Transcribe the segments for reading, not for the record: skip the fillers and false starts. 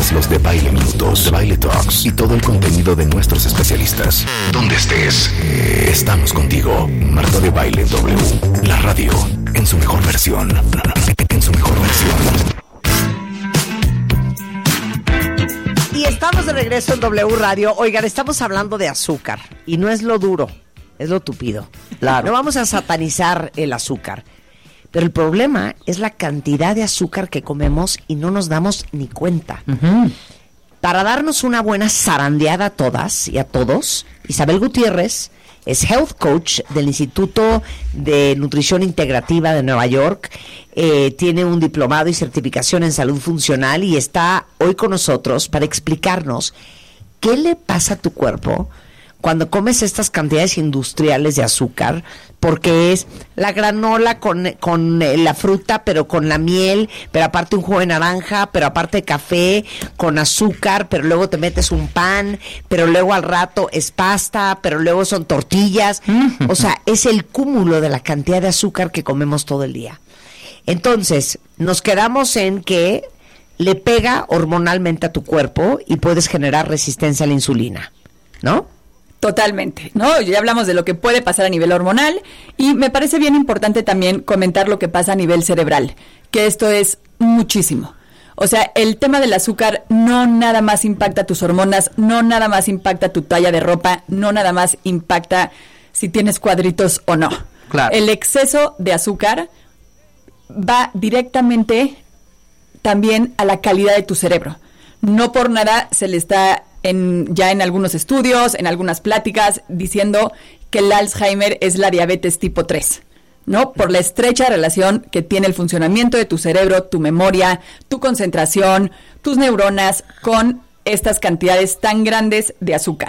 encontrarás los de Baile Minutos, de Baile Talks y todo el contenido de nuestros especialistas. Donde estés, estamos contigo. Marta de Baile W, la radio en su mejor versión. En su mejor versión. Y estamos de regreso en W Radio. Oigan, estamos hablando de azúcar. Y no es lo duro, es lo tupido. Claro. No vamos a satanizar el azúcar. Pero el problema es la cantidad de azúcar que comemos y no nos damos ni cuenta. Uh-huh. Para darnos una buena zarandeada a todas y a todos, Isabel Gutiérrez es Health Coach del Instituto de Nutrición Integrativa de Nueva York. Tiene un diplomado y certificación en salud funcional y está hoy con nosotros para explicarnos qué le pasa a tu cuerpo cuando comes estas cantidades industriales de azúcar, porque es la granola con la fruta, pero con la miel, pero aparte un jugo de naranja, pero aparte café, con azúcar, pero luego te metes un pan, pero luego al rato es pasta, pero luego son tortillas. O sea, es el cúmulo de la cantidad de azúcar que comemos todo el día. Entonces, nos quedamos en que le pega hormonalmente a tu cuerpo y puedes generar resistencia a la insulina, ¿no? Totalmente, ¿no? Ya hablamos de lo que puede pasar a nivel hormonal y me parece bien importante también comentar lo que pasa a nivel cerebral, que esto es muchísimo. O sea, el tema del azúcar no nada más impacta tus hormonas, no nada más impacta tu talla de ropa, no nada más impacta si tienes cuadritos o no. Claro. El exceso de azúcar va directamente también a la calidad de tu cerebro. No por nada se le está ya en algunos estudios, en algunas pláticas, diciendo que el Alzheimer es la diabetes tipo 3, ¿no? Por la estrecha relación que tiene el funcionamiento de tu cerebro, tu memoria, tu concentración, tus neuronas con estas cantidades tan grandes de azúcar.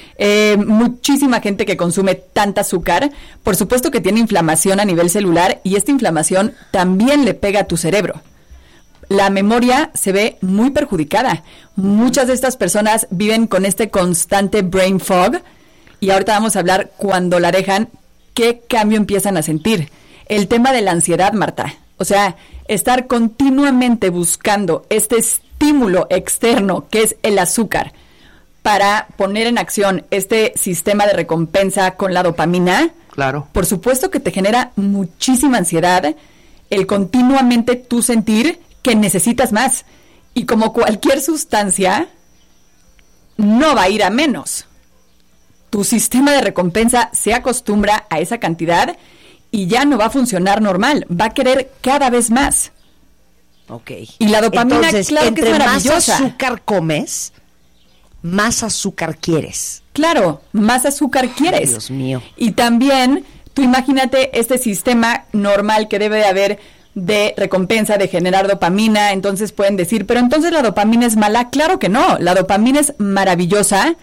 Muchísima gente que consume tanta azúcar, por supuesto que tiene inflamación a nivel celular y esta inflamación también le pega a tu cerebro. La memoria se ve muy perjudicada. Muchas de estas personas viven con este constante brain fog y ahorita vamos a hablar cuando la dejan, qué cambio empiezan a sentir. El tema de la ansiedad, Marta. O sea, estar continuamente buscando este estímulo externo que es el azúcar para poner en acción este sistema de recompensa con la dopamina. Claro. Por supuesto que te genera muchísima ansiedad el continuamente tú sentir que necesitas más. Y como cualquier sustancia, no va a ir a menos. Tu sistema de recompensa se acostumbra a esa cantidad y ya no va a funcionar normal. Va a querer cada vez más. Ok. Y la dopamina, entonces, claro que es maravillosa. Entre más azúcar comes, más azúcar quieres. Claro, más azúcar quieres. Ay, Dios mío. Y también, tú imagínate este sistema normal que debe de haber de recompensa, de generar dopamina. Entonces pueden decir, pero entonces la dopamina es mala. Claro que no, la dopamina es maravillosa,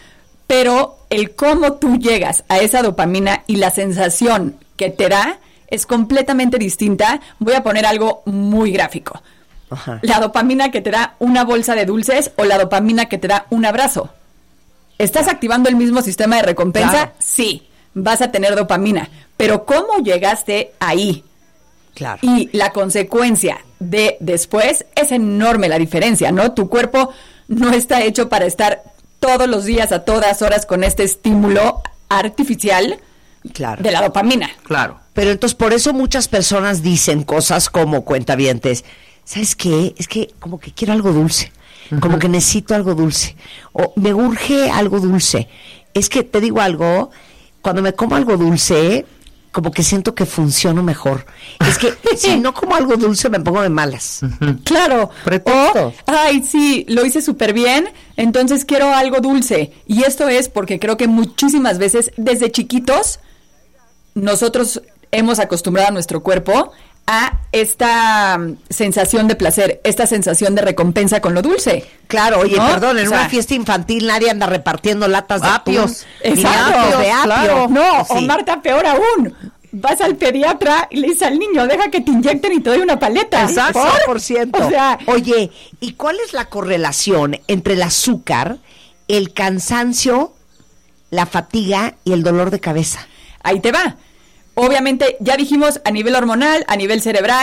pero el cómo tú llegas a esa dopamina y la sensación que te da es completamente distinta. Voy a poner algo muy gráfico. Ajá. La dopamina que te da una bolsa de dulces o la dopamina que te da un abrazo. ¿Estás activando el mismo sistema de recompensa? Claro. Sí, vas a tener dopamina, pero ¿cómo llegaste ahí? Claro. Y la consecuencia de después es enorme la diferencia, ¿no? Tu cuerpo no está hecho para estar todos los días a todas horas con este estímulo artificial, claro, de la dopamina. Claro. Pero entonces por eso muchas personas dicen cosas como, cuentavientes, ¿sabes qué? Es que como que quiero algo dulce, como que necesito algo dulce, o me urge algo dulce. Es que te digo algo, cuando me como algo dulce, como que siento que funciono mejor. Es que si no como algo dulce me pongo de malas. Claro. Pretextos. Ay, sí, lo hice súper bien, entonces quiero algo dulce. Y esto es porque creo que muchísimas veces, desde chiquitos, nosotros hemos acostumbrado a nuestro cuerpo a esta sensación de placer, esta sensación de recompensa con lo dulce. Claro, oye, ¿no? perdón, en una fiesta infantil nadie anda repartiendo latas de apios. Exacto, de apio. Claro. No, sí. O Marta, peor aún, vas al pediatra y le dices al niño, deja que te inyecten y te doy una paleta. Exacto, 100%. O sea, oye, ¿y cuál es la correlación entre el azúcar, el cansancio, la fatiga y el dolor de cabeza? Ahí te va. Obviamente, ya dijimos a nivel hormonal, a nivel cerebral,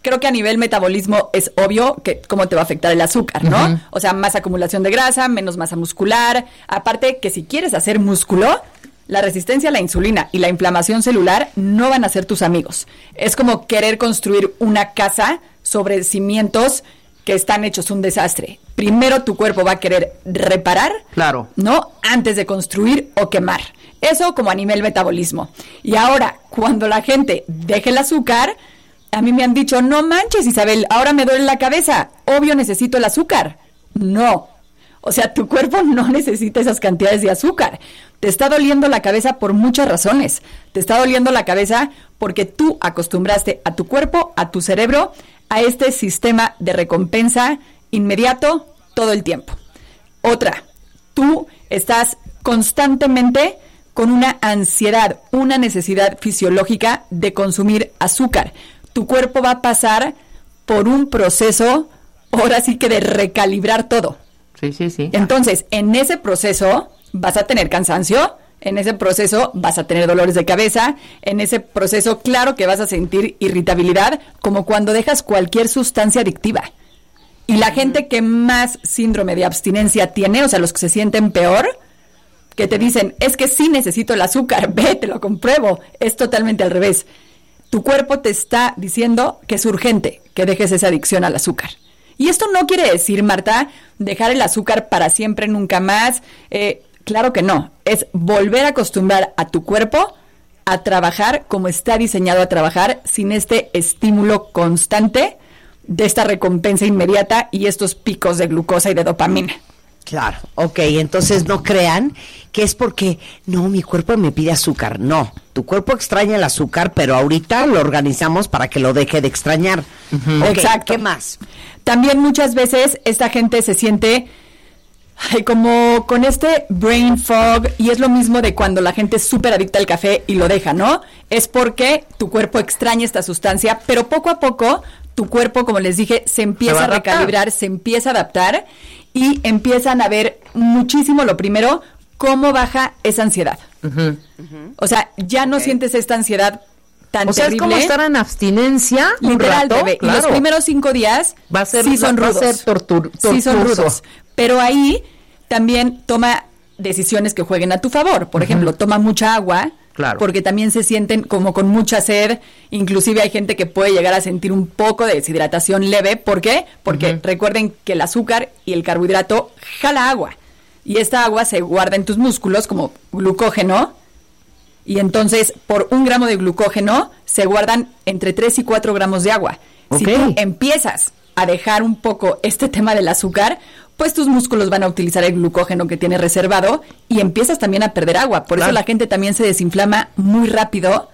creo que a nivel metabolismo es obvio que cómo te va a afectar el azúcar, ¿no? Uh-huh. O sea, más acumulación de grasa, menos masa muscular. Aparte que si quieres hacer músculo, la resistencia a la insulina y la inflamación celular no van a ser tus amigos. Es como querer construir una casa sobre cimientos que están hechos un desastre. Primero tu cuerpo va a querer reparar, claro, ¿no? Antes de construir o quemar. Eso como a nivel metabolismo. Y ahora, cuando la gente deje el azúcar, a mí me han dicho, no manches, Isabel, ahora me duele la cabeza. Obvio necesito el azúcar. No. O sea, tu cuerpo no necesita esas cantidades de azúcar. Te está doliendo la cabeza por muchas razones. Te está doliendo la cabeza porque tú acostumbraste a tu cuerpo, a tu cerebro, a este sistema de recompensa inmediato todo el tiempo. Otra, tú estás constantemente con una ansiedad, una necesidad fisiológica de consumir azúcar. Tu cuerpo va a pasar por un proceso, ahora sí que de recalibrar todo. Sí, sí, sí. Entonces, en ese proceso vas a tener cansancio, en ese proceso vas a tener dolores de cabeza, en ese proceso, claro que vas a sentir irritabilidad, como cuando dejas cualquier sustancia adictiva. Y la gente que más síndrome de abstinencia tiene, o sea, los que se sienten peor, que te dicen, es que sí necesito el azúcar, ve, te lo compruebo, es totalmente al revés. Tu cuerpo te está diciendo que es urgente que dejes esa adicción al azúcar. Y esto no quiere decir, Marta, dejar el azúcar para siempre, nunca más. Claro que no. Es volver a acostumbrar a tu cuerpo a trabajar como está diseñado a trabajar, sin este estímulo constante de esta recompensa inmediata y estos picos de glucosa y de dopamina. Claro, ok, entonces no crean que es porque, no, mi cuerpo me pide azúcar. No, tu cuerpo extraña el azúcar, pero ahorita lo organizamos para que lo deje de extrañar. Uh-huh. Okay, exacto. ¿Qué más? También muchas veces esta gente se siente como con este brain fog, y es lo mismo de cuando la gente es súper adicta al café y lo deja, ¿no? Es porque tu cuerpo extraña esta sustancia, pero poco a poco tu cuerpo, como les dije, se empieza a recalibrar, se empieza a adaptar y empiezan a ver muchísimo, lo primero, cómo baja esa ansiedad. Uh-huh. Uh-huh. O sea, ya no sientes esta ansiedad tan terrible. Es como estar en abstinencia literal, un rato, bebé. claro. Y los primeros 5 días va a ser, sí son rudos. Va a ser sí son rudos. Pero ahí también toma decisiones que jueguen a tu favor. Por ejemplo, toma mucha agua. Claro. Porque también se sienten como con mucha sed. Inclusive hay gente que puede llegar a sentir un poco de deshidratación leve. ¿Por qué? Porque recuerden que el azúcar y el carbohidrato jala agua. Y esta agua se guarda en tus músculos como glucógeno. Y entonces, por 1 gramo de glucógeno, se guardan entre 3 y 4 gramos de agua. Okay. Si tú empiezas a dejar un poco este tema del azúcar, pues tus músculos van a utilizar el glucógeno que tienes reservado y empiezas también a perder agua. Por eso la gente también se desinflama muy rápido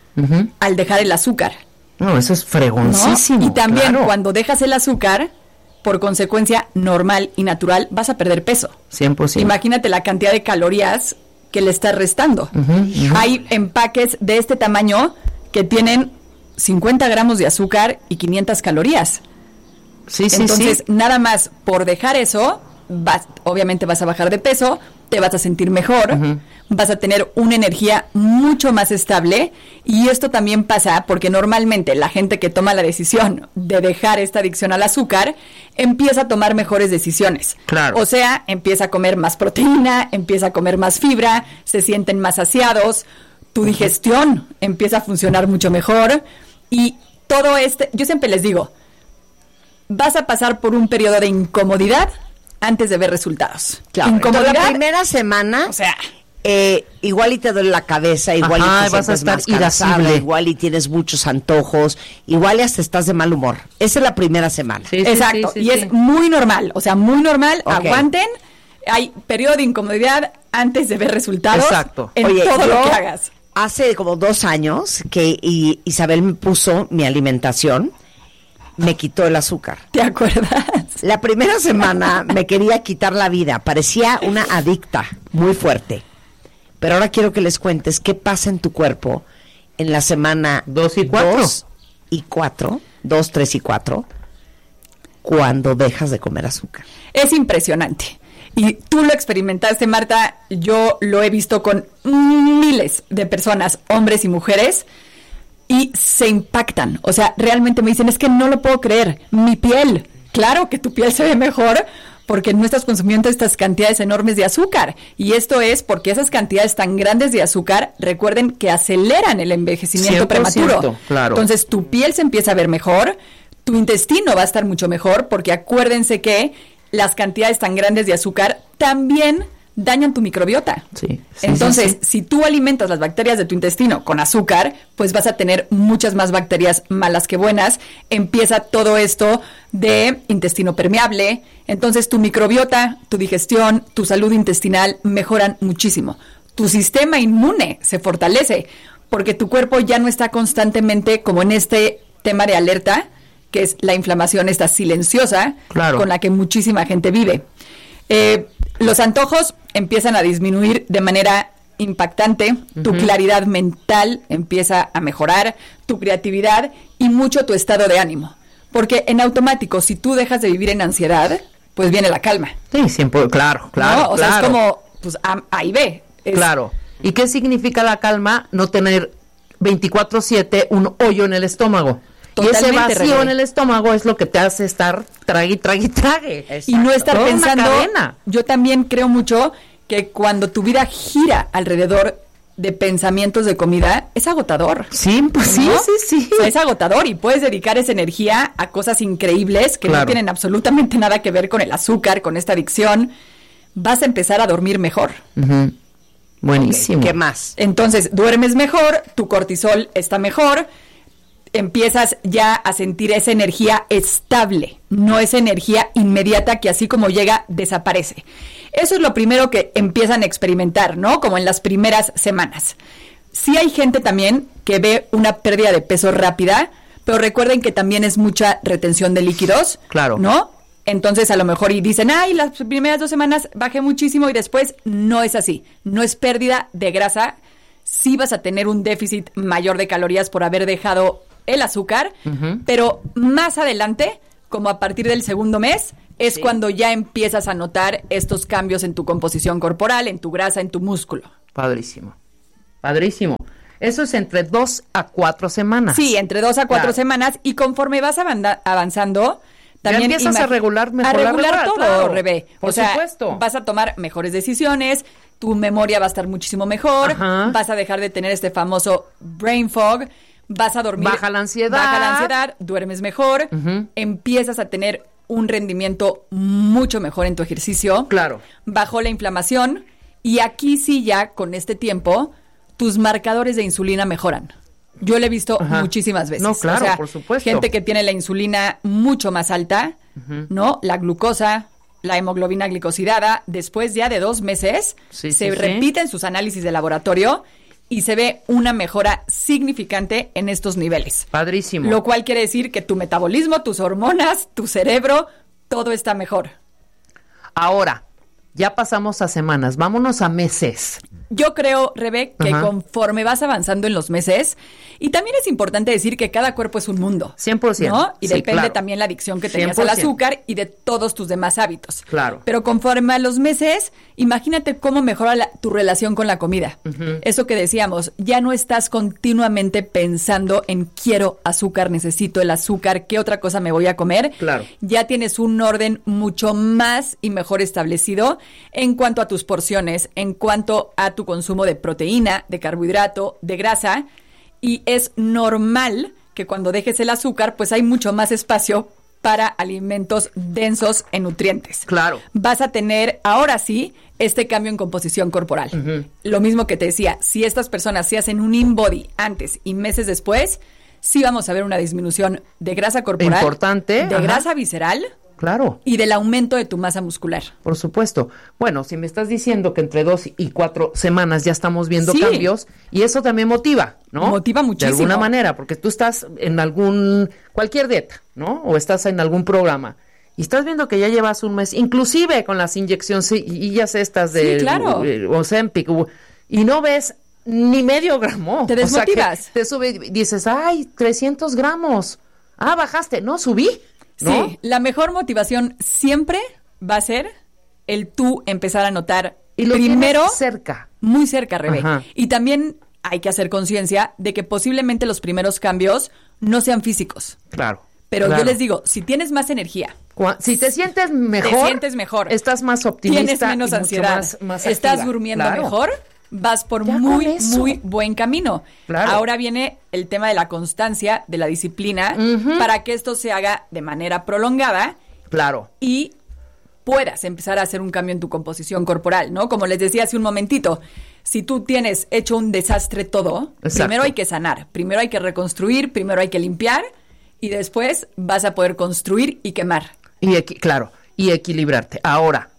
al dejar el azúcar. No, eso es fregoncísimo. ¿No? Y también cuando dejas el azúcar, por consecuencia normal y natural, vas a perder peso. 100%. Imagínate la cantidad de calorías que le estás restando. Hay empaques de este tamaño que tienen 50 gramos de azúcar y 500 calorías. Sí, sí, entonces, nada más por dejar eso, obviamente vas a bajar de peso, te vas a sentir mejor, vas a tener una energía mucho más estable, y esto también pasa porque normalmente la gente que toma la decisión de dejar esta adicción al azúcar empieza a tomar mejores decisiones. Claro. O sea, empieza a comer más proteína, empieza a comer más fibra, se sienten más saciados, tu digestión empieza a funcionar mucho mejor, y todo yo siempre les digo, vas a pasar por un periodo de incomodidad antes de ver resultados. Claro. Incomodidad. La primera semana, o sea, igual y te duele la cabeza, igual y te vas a estar irascible, igual y tienes muchos antojos, igual y hasta estás de mal humor. Esa es la primera semana. Sí, exacto, sí, y es muy normal, o sea, muy normal. Okay. Aguanten, hay periodo de incomodidad antes de ver resultados. Exacto. En todo lo que hagas. Hace como 2 años que Isabel me puso mi alimentación, me quitó el azúcar. ¿Te acuerdas? La primera semana me quería quitar la vida, parecía una adicta muy fuerte. Pero ahora quiero que les cuentes qué pasa en tu cuerpo en la semana 2 y 4. 2, 3 y 4, cuando dejas de comer azúcar. Es impresionante. Y tú lo experimentaste, Marta, yo lo he visto con miles de personas, hombres y mujeres. y se impactan. O sea, realmente me dicen, es que no lo puedo creer, mi piel. Claro que tu piel se ve mejor porque no estás consumiendo estas cantidades enormes de azúcar. Y esto es porque esas cantidades tan grandes de azúcar, recuerden que aceleran el envejecimiento prematuro. Claro. Entonces, tu piel se empieza a ver mejor, tu intestino va a estar mucho mejor, porque acuérdense que las cantidades tan grandes de azúcar también dañan tu microbiota. Sí. Entonces, si tú alimentas las bacterias de tu intestino con azúcar, pues vas a tener muchas más bacterias malas que buenas. Empieza todo esto de intestino permeable. Entonces, tu microbiota, tu digestión, tu salud intestinal mejoran muchísimo. Tu sistema inmune se fortalece porque tu cuerpo ya no está constantemente como en este tema de alerta, que es la inflamación esta silenciosa, claro, con la que muchísima gente vive. Los antojos empiezan a disminuir de manera impactante, tu claridad mental empieza a mejorar, tu creatividad y mucho tu estado de ánimo. Porque en automático, si tú dejas de vivir en ansiedad, pues viene la calma. Sí, siempre, claro, ¿No? O sea, es como, pues, A y B. Claro. ¿Y qué significa la calma? No tener 24/7 un hoyo en el estómago. Totalmente, y ese vacío René, en el estómago es lo que te hace estar trague. Y no estar Toda una pensando, cadena. yo también creo mucho que cuando tu vida gira alrededor de pensamientos de comida, es agotador. Sí, pues ¿no? sí. O sea, es agotador y puedes dedicar esa energía a cosas increíbles que no tienen absolutamente nada que ver con el azúcar, con esta adicción. Vas a empezar a dormir mejor. Uh-huh. Buenísimo. Okay, ¿qué más? Entonces, duermes mejor, tu cortisol está mejor, empiezas ya a sentir esa energía estable, no esa energía inmediata que así como llega, desaparece. Eso es lo primero que empiezan a experimentar, ¿no? Como en las primeras semanas. Sí hay gente también que ve una pérdida de peso rápida, pero recuerden que también es mucha retención de líquidos, Claro. ¿no? Entonces a lo mejor y dicen, ay, las primeras 2 semanas bajé muchísimo y después no es así, no es pérdida de grasa, sí vas a tener un déficit mayor de calorías por haber dejado el azúcar, pero más adelante, como a partir del segundo mes, es cuando ya empiezas a notar estos cambios en tu composición corporal, en tu grasa, en tu músculo. Padrísimo. Eso es entre 2 a 4 semanas. Sí, entre 2 a 4 semanas, y conforme vas avanzando, también ya empiezas a regular mejor a regular la todo, claro, Rebe. por supuesto. Vas a tomar mejores decisiones, tu memoria va a estar muchísimo mejor, Ajá. vas a dejar de tener este famoso brain fog, vas a dormir. Baja la ansiedad, duermes mejor, empiezas a tener un rendimiento mucho mejor en tu ejercicio. Claro. Bajó la inflamación, y aquí sí ya con este tiempo tus marcadores de insulina mejoran. Yo lo he visto muchísimas veces. No, claro, o sea, por supuesto. gente que tiene la insulina mucho más alta, ¿no? La glucosa, la hemoglobina glicosidada, después ya de 2 meses, se repiten sus análisis de laboratorio y se ve una mejora significante en estos niveles. Padrísimo. Lo cual quiere decir que tu metabolismo, tus hormonas, tu cerebro, todo está mejor. Ahora, ya pasamos a semanas, vámonos a meses. Yo creo, Rebe, que conforme vas avanzando en los meses, y también es importante decir que cada cuerpo es un mundo. 100%. ¿no? Y sí, depende claro. también la adicción que tenías 100%. al azúcar y de todos tus demás hábitos. Claro. Pero conforme a los meses, imagínate cómo mejora tu relación con la comida. Eso que decíamos, ya no estás continuamente pensando en quiero azúcar, necesito el azúcar, ¿qué otra cosa me voy a comer? Claro. Ya tienes un orden mucho más y mejor establecido en cuanto a tus porciones, en cuanto a tu consumo de proteína, de carbohidrato, de grasa, y es normal que cuando dejes el azúcar, pues hay mucho más espacio para alimentos densos en nutrientes. Claro. Vas a tener, ahora sí, este cambio en composición corporal. Lo mismo que te decía, si estas personas se hacen un in-body antes y meses después, sí vamos a ver una disminución de grasa corporal, importante, de grasa visceral, claro, y del aumento de tu masa muscular. por supuesto. Bueno, si me estás diciendo que entre 2 y 4 semanas ya estamos viendo Sí. cambios, y eso también motiva, ¿no? Motiva muchísimo. De alguna manera, porque tú estás en cualquier dieta, ¿no? O estás en algún programa, y estás viendo que ya llevas un mes, inclusive con las inyecciones estas de Sí, claro. Ozempic, y no ves ni medio gramo. Te desmotivas. O sea, que te sube y dices, ay, 300 gramos. Ah, bajaste. No, subí. ¿No? Sí, la mejor motivación siempre va a ser el tú empezar a notar Y lo primero tienes cerca. muy cerca, Rebe. Ajá. Y también hay que hacer conciencia de que posiblemente los primeros cambios no sean físicos. Claro. Pero claro. yo les digo, si tienes más energía, si te sientes mejor, estás más optimista, tienes menos ansiedad, más estás activa. durmiendo Claro. mejor, vas por Ya muy, con eso. muy buen camino. Claro. Ahora viene el tema de la constancia, de la disciplina, para que esto se haga de manera prolongada Claro. y puedas empezar a hacer un cambio en tu composición corporal, ¿no? Como les decía hace un momentito, si tú tienes hecho un desastre todo, Exacto. primero hay que sanar, primero hay que reconstruir, primero hay que limpiar y después vas a poder construir y quemar. Claro, y equilibrarte. Ahora,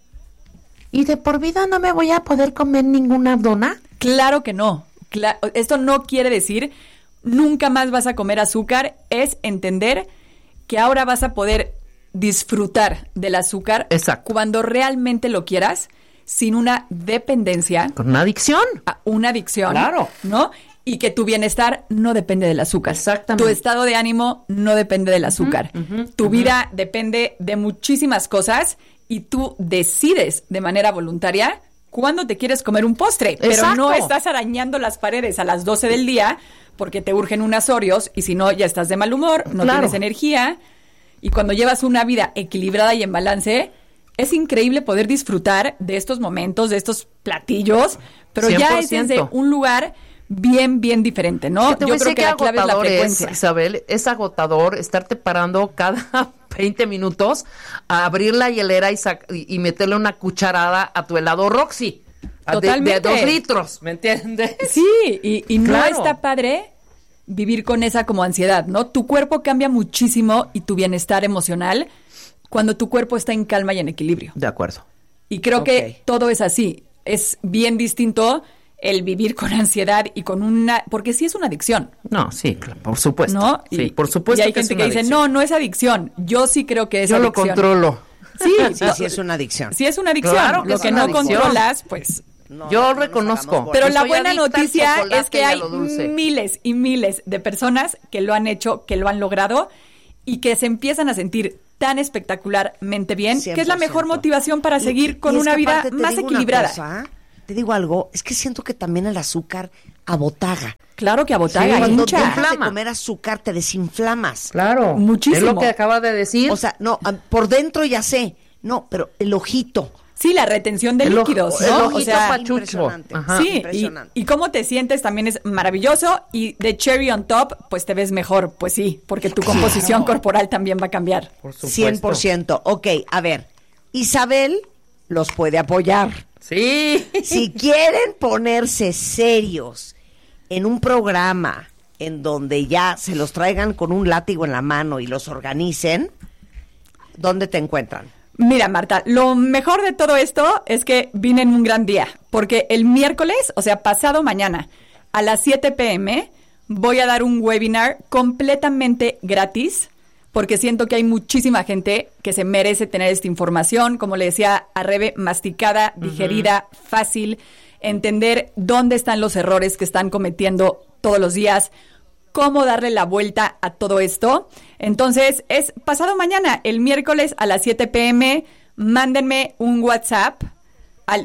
¿y de por vida no me voy a poder comer ninguna dona? Claro que no. Esto no quiere decir nunca más vas a comer azúcar, es entender que ahora vas a poder disfrutar del azúcar Exacto. cuando realmente lo quieras, sin una dependencia, Con una adicción. a una adicción, Claro. ¿no? Y que tu bienestar no depende del azúcar. Exactamente. Tu estado de ánimo no depende del azúcar. Tu vida depende de muchísimas cosas y tú decides de manera voluntaria cuándo te quieres comer un postre. Pero Exacto. no estás arañando las paredes a las 12 del día porque te urgen unas Oreos y si no ya estás de mal humor, no Claro. tienes energía. Y cuando llevas una vida equilibrada y en balance, es increíble poder disfrutar de estos momentos, de estos platillos, pero ya es 100%. desde un lugar bien, bien diferente, ¿no? Te voy a Yo creo decir que la clave es la agotador frecuencia. Isabel, es agotador estarte parando cada 20 minutos a abrir la hielera y meterle una cucharada a tu helado Roxy. Totalmente. De 2 litros, ¿me entiendes? Sí, y no Claro. está padre vivir con esa como ansiedad, ¿no? Tu cuerpo cambia muchísimo y tu bienestar emocional cuando tu cuerpo está en calma y en equilibrio. De acuerdo. Y creo Ok. que todo es así. Es bien distinto el vivir con ansiedad y con una... Porque sí es una adicción, No, sí, claro, por supuesto. ¿no? Sí, por supuesto y hay que gente es que una dice, adicción. no es adicción. Yo sí creo que es Yo adicción. lo controlo. Sí, Sí es una adicción. sí es una adicción. Claro que lo es que una no adicción. controlas, pues... Yo reconozco. Pero la Soy buena adicta al noticia chocolate es que y a hay lo dulce. miles y miles de personas que lo han hecho, que lo han logrado y que se empiezan a sentir tan espectacularmente bien, que es la 100%. mejor motivación para seguir con Y es una que vida aparte te más digo una equilibrada. cosa, te digo algo, es que siento que también el azúcar abotaga. Claro que abotaga, Sí, Cuando hincha. dejas de inflama. comer azúcar te desinflamas. Claro. Muchísimo. Es lo que acaba de decir. O sea, no, por dentro ya sé. No, pero el ojito. Sí, la retención de El ojo- líquidos, el ¿no? ojito O sea, pachucho. impresionante. Ajá. sí, impresionante. y cómo te sientes también es maravilloso y de cherry on top, pues te ves mejor, pues sí, porque tu composición corporal también va a cambiar. Por supuesto. 100%. Ok, a ver, Isabel los puede apoyar. Sí. Si quieren ponerse serios en un programa en donde ya se los traigan con un látigo en la mano y los organicen, ¿dónde te encuentran? Mira, Marta, lo mejor de todo esto es que vine en un gran día, porque el miércoles, o sea, pasado mañana, a las 7 p.m., voy a dar un webinar completamente gratis, porque siento que hay muchísima gente que se merece tener esta información, como le decía a Rebe, masticada, digerida, fácil, entender dónde están los errores que están cometiendo todos los días, cómo darle la vuelta a todo esto. Entonces, es pasado mañana, el miércoles a las 7 p.m., mándenme un WhatsApp al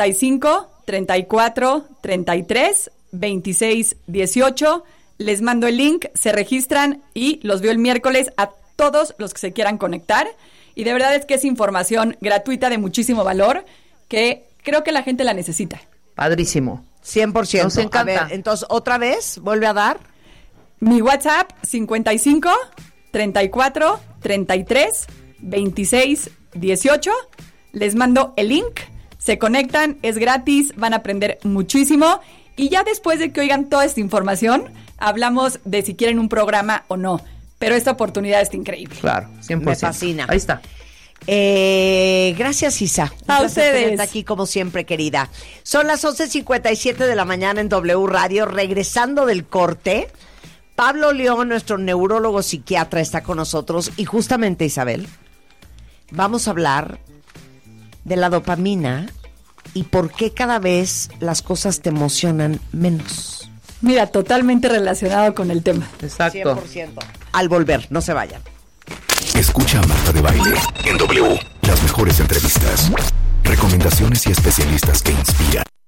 55 34 33 26 18. Les mando el link, se registran y los veo el miércoles a todos los que se quieran conectar. Y de verdad es que es información gratuita de muchísimo valor que creo que la gente la necesita. Padrísimo. 100%. Nos encanta. A ver, entonces, otra vez, vuelve a dar. Mi WhatsApp, 55 34 33 26 18. Les mando el link, se conectan, es gratis, van a aprender muchísimo. Y ya después de que oigan toda esta información, hablamos de si quieren un programa o no. Pero esta oportunidad está increíble. Claro, 100%. Me fascina. Ahí está. Gracias, Isa. Un A placer ustedes. tenerte aquí como siempre, querida. Son las 11:57 de la mañana en W Radio. Regresando del corte, Pablo León, nuestro neurólogo psiquiatra, está con nosotros. Y justamente, Isabel, vamos a hablar de la dopamina y por qué cada vez las cosas te emocionan menos. Mira, totalmente relacionado con el tema. Exacto. 100%. Al volver, no se vayan. Escucha a Marta de Baile en W. Las mejores entrevistas, recomendaciones y especialistas que inspiran.